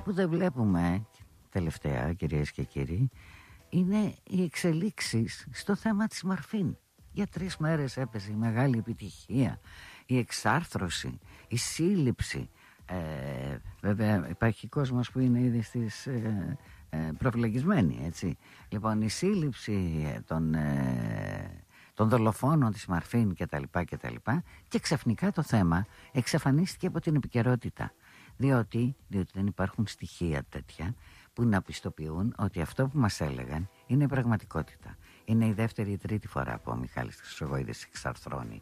που δεν βλέπουμε τελευταία, κυρίες και κύριοι, είναι οι εξελίξεις στο θέμα της Μαρφίν. Για 3 μέρες έπαιζε η μεγάλη επιτυχία, η εξάρθρωση, η σύλληψη. Βέβαια υπάρχει κόσμος που είναι ήδη στις προφυλακισμένοι, έτσι. Λοιπόν, η σύλληψη των δολοφόνων της Μαρφίν κτλ. Και ξαφνικά το θέμα εξαφανίστηκε από την επικαιρότητα. Διότι δεν υπάρχουν στοιχεία τέτοια που να πιστοποιούν ότι αυτό που μας έλεγαν είναι πραγματικότητα. Είναι η δεύτερη ή τρίτη φορά που ο Μιχάλης Χρυσογοίδης εξαρθρώνει,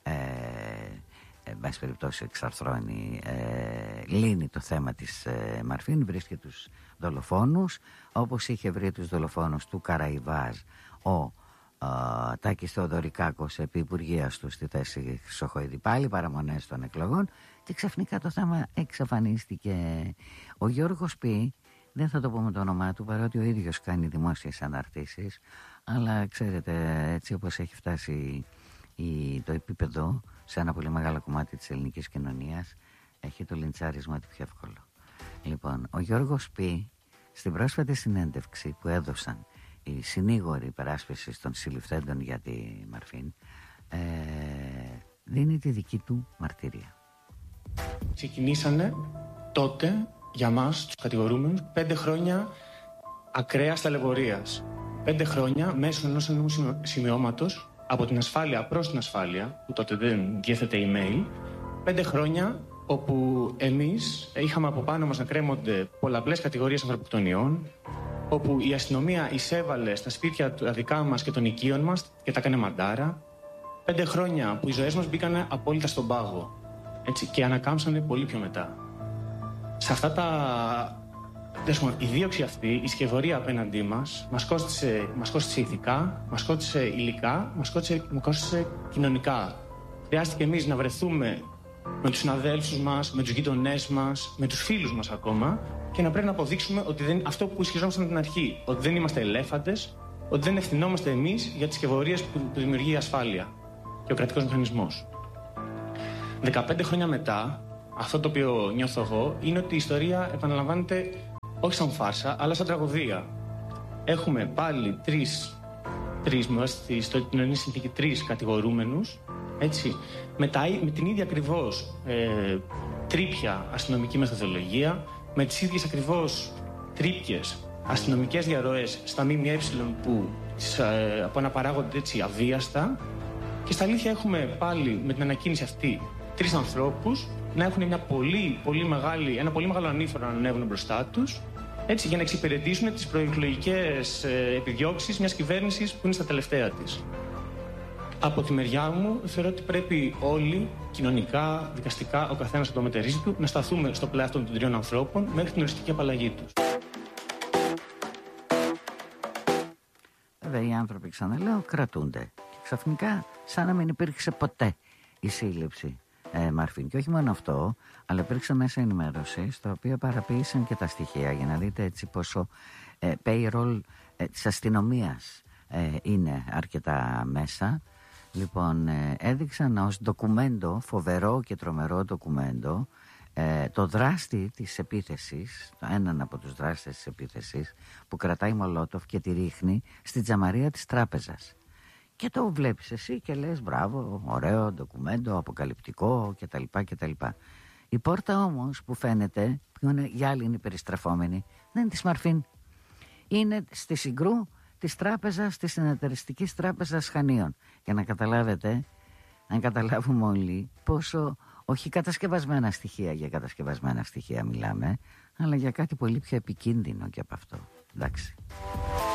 εν πάση περιπτώσει εξαρθρώνει, λύνει το θέμα της Μαρφίν, βρίσκει τους δολοφόνους, όπως είχε βρει τους δολοφόνους του Καραϊβάζ ο Τάκης Θεοδωρικάκος επί υπουργείας του στη θέση Χρυσοχοίδη, πάλι παραμονές των εκλογών, και ξαφνικά το θέμα εξαφανίστηκε. Ο Γιώργος Πι, δεν θα το πούμε το όνομά του παρότι ο ίδιος κάνει δημόσιες αναρτήσεις, αλλά ξέρετε, έτσι όπως έχει φτάσει το επίπεδο σε ένα πολύ μεγάλο κομμάτι της ελληνικής κοινωνίας, έχει το λιντσάρισμα του πιο εύκολο. Λοιπόν, ο Γιώργος Πι στην πρόσφατη συνέντευξη που έδωσαν οι συνήγοροι υπεράσπισης των συλληφθέντων για τη Μαρφίν, δίνει τη δική του μαρτυρία. Ξεκινήσανε τότε για μας τους κατηγορούμενους 5 χρόνια ακραίας ταλαιπωρίας. 5 χρόνια μέσω ενός σημειώματος από την ασφάλεια προς την ασφάλεια, που τότε δεν διέθετε email. 5 χρόνια όπου εμείς είχαμε από πάνω μας να κρέμονται πολλαπλές κατηγορίες ανθρωποκτονιών, όπου η αστυνομία εισέβαλε στα σπίτια τα δικά μας και των οικείων μας και τα έκανε μαντάρα. 5 χρόνια που οι ζωές μας μπήκανε απόλυτα στον πάγο, έτσι, και ανακάμψανε πολύ πιο μετά. Σε αυτά η δίωξη αυτή, η σκευωρία απέναντί μας μας κόστησε ηθικά, μας κόστησε υλικά, μας κόστησε κοινωνικά. Χρειάστηκε εμείς να βρεθούμε με τους συναδέλφους μας, με τους γείτονές μας, με τους φίλους μας ακόμα, και να πρέπει να αποδείξουμε ότι αυτό που ισχυριζόμασταν από την αρχή, ότι δεν είμαστε ελέφαντες, ότι δεν ευθυνόμαστε εμείς για τις σκευωρίες που δημιουργεί η ασφάλεια και ο κρατικός μηχανισμός. 15 χρόνια μετά, αυτό το οποίο νιώθω εγώ είναι ότι η ιστορία επαναλαμβάνεται όχι σαν φάρσα, αλλά σαν τραγωδία. Έχουμε πάλι τρεις στο κοινωνική συνθήκη 3 κατηγορούμενους, έτσι, με την ίδια ακριβώς τρίπια αστυνομική μεθοδολογία, με τις ίδιες ακριβώς τρίπιες αστυνομικές διαρροές στα ΜΜΕ που αναπαράγονται έτσι αβίαστα, και στα αλήθεια έχουμε πάλι με την ανακοίνηση αυτή 3 ανθρώπους να έχουν ένα πολύ μεγάλο ανήφορο να ανέβουν μπροστά τους, έτσι, για να εξυπηρετήσουν τις προεκλογικές επιδιώξεις μιας κυβέρνησης που είναι στα τελευταία της. Από τη μεριά μου θεωρώ ότι πρέπει όλοι, κοινωνικά, δικαστικά, ο καθένας από το μετερίζει του, να σταθούμε στο πλευρό αυτών των 3 ανθρώπων μέχρι την οριστική απαλλαγή τους. Βέβαια οι άνθρωποι, ξαναλέω, κρατούνται. Και ξαφνικά σαν να μην υπήρξε ποτέ η σύλληψη Μαρφίν. Και όχι μόνο αυτό, αλλά υπήρξε μέσα ενημέρωση, στα οποία παραποίησαν και τα στοιχεία για να δείτε έτσι πόσο payroll της αστυνομίας είναι αρκετά μέσα. Λοιπόν, έδειξαν ως ντοκουμέντο, φοβερό και τρομερό ντοκουμέντο, το δράστη της επίθεσης, έναν από τους δράστες της επίθεσης, που κρατάει μολότοφ και τη ρίχνει στη τζαμαρία της τράπεζας. Και το βλέπεις εσύ και λες μπράβο, ωραίο ντοκουμέντο, αποκαλυπτικό κτλ. Η πόρτα όμως που φαίνεται, που είναι, για άλλη είναι περιστραφόμενη, δεν είναι της Μαρφίν. Είναι στη Συγκρού της τράπεζας, της Συνεταιριστικής Τράπεζας Χανίων. Για να καταλάβετε, να καταλάβουμε όλοι πόσο, όχι κατασκευασμένα στοιχεία, για κατασκευασμένα στοιχεία μιλάμε, αλλά για κάτι πολύ πιο επικίνδυνο και από αυτό. Εντάξει.